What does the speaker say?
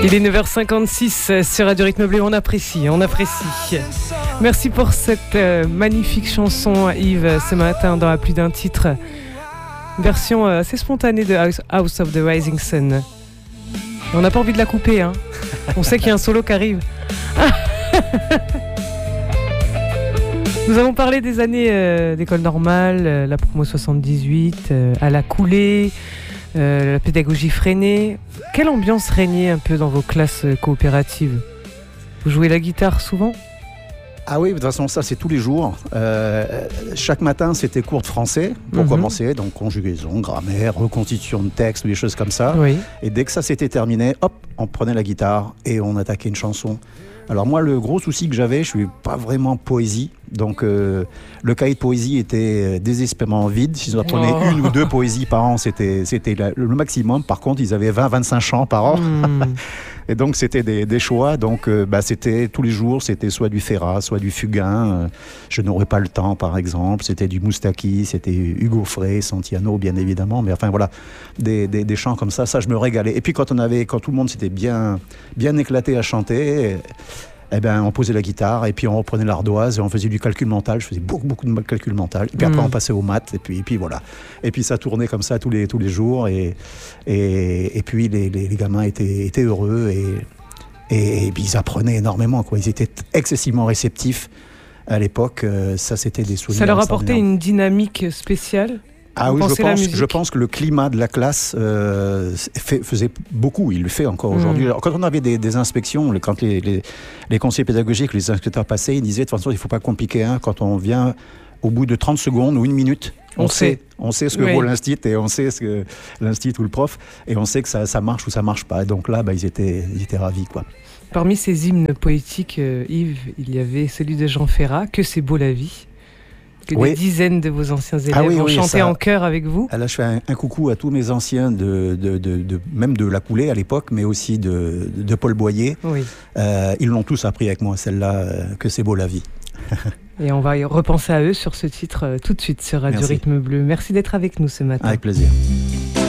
Il est 9h56 sur Radio Rythme Bleu, on apprécie. Merci pour cette magnifique chanson, Yves, ce matin dans À plus d'un titre. Version assez spontanée de House of the Rising Sun. On n'a pas envie de la couper, hein. On sait qu'il y a un solo qui arrive. Nous avons parlé des années d'école normale, la promo 78, à la coulée, la pédagogie freinée. Quelle ambiance régnait un peu dans vos classes coopératives ? Vous jouez la guitare souvent ? Ah oui, de toute façon, ça c'est tous les jours. Chaque matin, c'était cours de français pour commencer, donc conjugaison, grammaire, reconstitution de texte, des choses comme ça. Oui. Et dès que ça s'était terminé, hop, on prenait la guitare et on attaquait une chanson. Alors moi, le gros souci que j'avais, je suis pas vraiment poésie, donc le cahier de poésie était désespérément vide. Si on apprenait une ou deux poésies par an, c'était le maximum. Par contre, ils avaient 20-25 chants par an. Et donc, c'était des choix. Donc, c'était tous les jours, c'était soit du Ferrat, soit du Fugain. Je n'aurais pas le temps, par exemple. C'était du Moustaki, c'était Hugo Frey, Santiano, bien évidemment. Mais enfin, voilà, des chants comme ça, je me régalais. Et puis, quand tout le monde s'était bien éclaté à chanter, on posait la guitare et puis on reprenait l'ardoise et on faisait du calcul mental. Je faisais beaucoup de calcul mental. Et puis après, on passait aux maths et puis voilà. Et puis ça tournait comme ça tous les jours et puis les gamins étaient heureux et puis ils apprenaient énormément, quoi. Ils étaient excessivement réceptifs à l'époque. Ça, c'était des souvenirs. Ça leur apportait une dynamique spéciale ? Ah oui, je pense que le climat de la classe faisait beaucoup, il le fait encore aujourd'hui. Alors, quand on avait des inspections, quand les conseillers pédagogiques, les inspecteurs passaient, ils disaient de toute façon, il ne faut pas compliquer, hein, quand on vient au bout de 30 secondes ou une minute, on sait ce que vaut l'instit et on sait ce que l'instit ou le prof, et on sait que ça marche ou ça ne marche pas. Et donc là, ils étaient ravis, quoi. Parmi ces hymnes poétiques, Yves, il y avait celui de Jean Ferrat, Que c'est beau la vie. Que des dizaines de vos anciens élèves ont chanté en chœur avec vous. Là, je fais un coucou à tous mes anciens, même de la coulée à l'époque, mais aussi de Paul Boyer. Oui. Ils l'ont tous appris avec moi, celle-là, Que c'est beau la vie. Et on va y repenser à eux sur ce titre tout de suite sur Radio Rythme Bleu. Merci d'être avec nous ce matin. Avec plaisir.